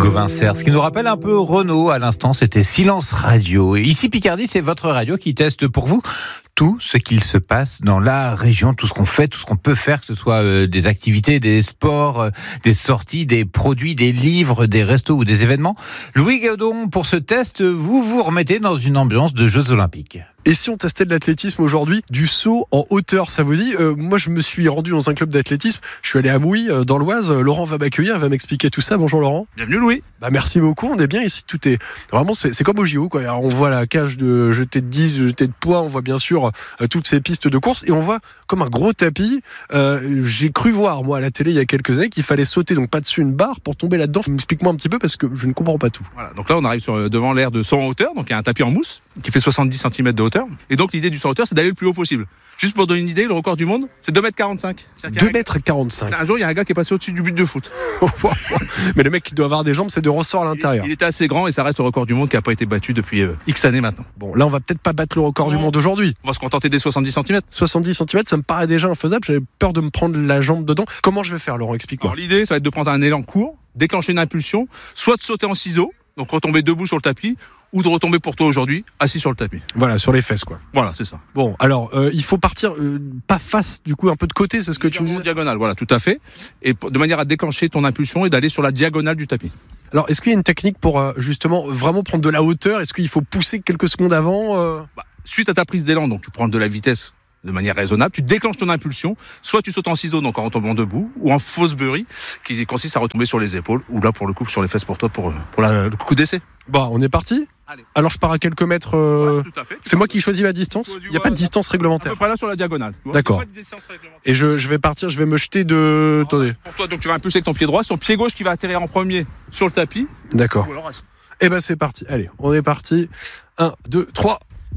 Gauvin Serre, ce qui nous rappelle un peu Renaud à l'instant, c'était Silence Radio. Et ici Picardie, c'est votre radio qui teste pour vous tout ce qu'il se passe dans la région, tout ce qu'on fait, tout ce qu'on peut faire, que ce soit des activités, des sports, des sorties, des produits, des livres, des restos ou des événements. Louis Gaudon, pour ce test, vous vous remettez dans une ambiance de Jeux Olympiques. Et si on testait de l'athlétisme aujourd'hui, du saut en hauteur, ça vous dit ? Moi, je me suis rendu dans un club d'athlétisme. Je suis allé à Mouilly, dans l'Oise. Laurent va m'accueillir, il va m'expliquer tout ça. Bonjour Laurent. Bienvenue Louis. Merci beaucoup. On est bien ici. Tout est vraiment, c'est comme au JO, quoi. Alors, on voit la cage de jeté de 10, de jeté de poids. On voit bien sûr toutes ces pistes de course et on voit comme un gros tapis. J'ai cru voir moi à la télé il y a quelques années qu'il fallait sauter donc pas dessus une barre pour tomber là-dedans. Explique-moi un petit peu parce que je ne comprends pas tout. Voilà. Donc là, on arrive devant l'aire de saut en hauteur. Donc il y a un tapis en mousse qui fait 70 cm de hauteur. Et donc l'idée du saut en hauteur, c'est d'aller le plus haut possible. Juste pour donner une idée, le record du monde, c'est 2,45 m. 2,45 m. Un jour, il y a un gars qui est passé au-dessus du but de foot. Mais le mec qui doit avoir des jambes, c'est de ressort à l'intérieur. Il était assez grand et ça reste le record du monde qui n'a pas été battu depuis X années maintenant. Bon, là, on va peut-être pas battre le record du monde aujourd'hui. On va se contenter des 70 cm. 70 cm, ça me paraît déjà infaisable. J'avais peur de me prendre la jambe dedans. Comment je vais faire, Laurent ? Explique-moi. Alors, l'idée, ça va être de prendre un élan court, déclencher une impulsion, soit de sauter en ciseaux, donc retomber debout sur le tapis, ou de retomber pour toi aujourd'hui, assis sur le tapis. Voilà, sur les fesses, quoi. Voilà, c'est ça. Bon, alors, il faut partir pas face, du coup, un peu de côté, c'est ce que tu me dis ? Diagonale, voilà, tout à fait. Et de manière à déclencher ton impulsion et d'aller sur la diagonale du tapis. Alors, est-ce qu'il y a une technique pour, justement, vraiment prendre de la hauteur ? Est-ce qu'il faut pousser quelques secondes avant Suite à ta prise d'élan, donc tu prends de la vitesse de manière raisonnable, tu déclenches ton impulsion, soit tu sautes en ciseaux, donc en retombant debout, ou en fausse bury, qui consiste à retomber sur les épaules, ou là, pour le coup, sur les fesses pour toi, pour le coup d'essai. Bon, on est parti ? Allez. Alors je pars à quelques mètres Ouais, tout à fait. C'est moi qui choisis la distance ? Il n'y a pas de distance À réglementaire. peu près là sur la diagonale. D'accord. Il y a pas de distance réglementaire. Et je vais partir, je vais me jeter de... Attendez. Pour toi, donc tu vas impulser avec ton pied droit, c'est ton pied gauche qui va atterrir en premier sur le tapis. D'accord. Ou alors assis. Eh ben c'est parti. Allez, on est parti. 1, 2, 3.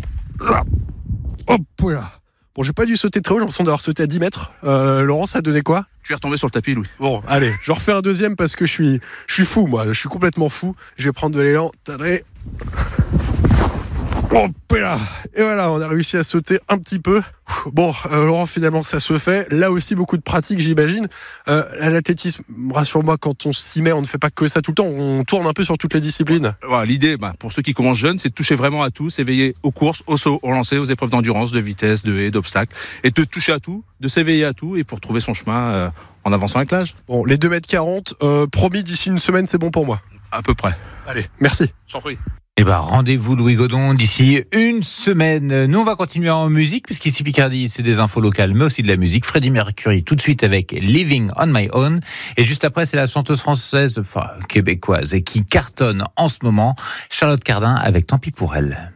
Hop là. Bon, j'ai pas dû sauter très haut, j'ai l'impression d'avoir sauté à 10 mètres. Laurent, ça a donné quoi ? Tu es retombé sur le tapis, Louis. Bon, allez, je refais un deuxième parce que je suis fou, moi. Je suis complètement fou. Je vais prendre de l'élan. Hop là. Et voilà, on a réussi à sauter un petit peu. Bon, Laurent, finalement, ça se fait. Là aussi, beaucoup de pratique, j'imagine. L'athlétisme, rassure-moi, quand on s'y met, on ne fait pas que ça tout le temps. On tourne un peu sur toutes les disciplines. Voilà, l'idée, pour ceux qui commencent jeunes, c'est de toucher vraiment à tout, s'éveiller aux courses, au saut, au lancer, aux épreuves d'endurance, de vitesse, de haies, d'obstacles, et de toucher à tout, de s'éveiller à tout, et pour trouver son chemin en avançant avec l'âge. Bon, les 2,40 m, promis, d'ici une semaine, c'est bon pour moi. À peu près. Allez, merci. Sans prie. Eh ben, rendez-vous Louis Gaudon d'ici une semaine. Nous, on va continuer en musique, puisqu'ici Picardie, c'est des infos locales, mais aussi de la musique. Freddie Mercury, tout de suite avec Living on My Own. Et juste après, c'est la chanteuse française, québécoise, et qui cartonne en ce moment, Charlotte Cardin avec Tant pis pour elle.